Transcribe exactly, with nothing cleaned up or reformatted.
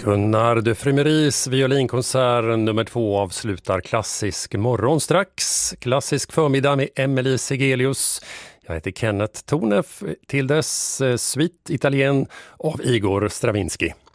Gunnar de Frémyris violinkonsert nummer två avslutar Klassisk morgon strax. Klassisk förmiddag med Emelie Segelius. Jag heter Kenneth Tornef, till dess Suite Italien av Igor Stravinsky.